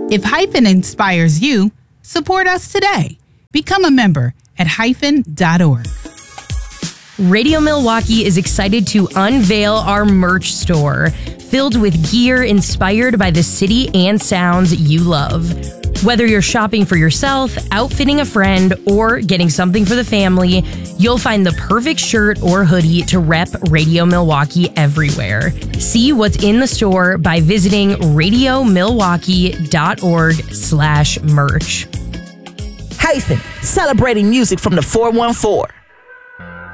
If Hyphen inspires you, support us today. Become a member at hyphen.org. Radio Milwaukee is excited to unveil our merch store, filled with gear inspired by the city and sounds you love. Whether you're shopping for yourself, outfitting a friend, or getting something for the family, you'll find the perfect shirt or hoodie to rep Radio Milwaukee everywhere. See what's in the store by visiting radiomilwaukee.org/merch. Hyphen, celebrating music from the 414.